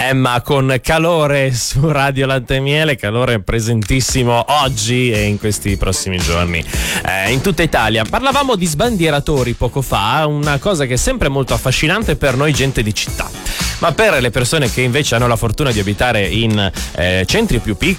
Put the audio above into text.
Emma con calore su Radio Latte e Miele, calore presentissimo oggi e in questi prossimi giorni in tutta Italia. Parlavamo di sbandieratori poco fa, una cosa che è sempre molto affascinante per noi gente di città, ma per le persone che invece hanno la fortuna di abitare in centri più piccoli